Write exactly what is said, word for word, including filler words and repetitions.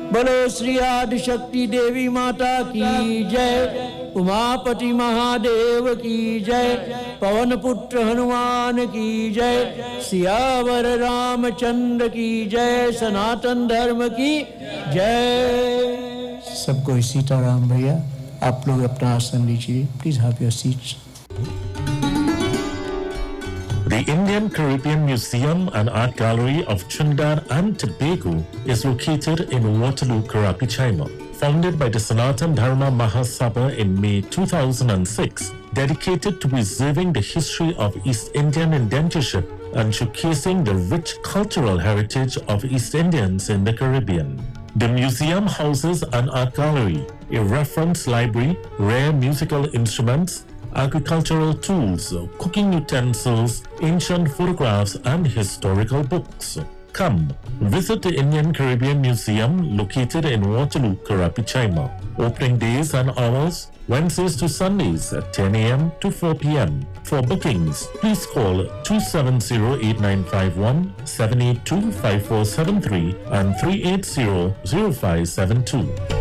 बोलो श्री आदि शक्ति देवी माता की जय, उमापति महादेव की जय, पवन पुत्र हनुमान की जय, सियावर रामचंद्र की जय, सनातन धर्म की जय। सबको सीताराम भैया, आप लोग अपना आसन लीजिए, please have your seats. The Indian Caribbean Museum and Art Gallery of Trinidad and Tobago is located in Waterloo, Karapichaima. Founded by the Sanatana Dharma Mahasabha in May two thousand six, dedicated to preserving the history of East Indian indentureship and showcasing the rich cultural heritage of East Indians in the Caribbean. The museum houses an art gallery, a reference library, rare musical instruments, agricultural tools, cooking utensils, ancient photographs, and historical books. Come, visit the Indian Caribbean Museum located in Waterloo, Karapichaima. Opening days and hours, Wednesdays to Sundays at ten a m to four p m For bookings, please call two seven zero, eight nine five one, seven eight two, five four seven three and three eight zero, zero five seven two.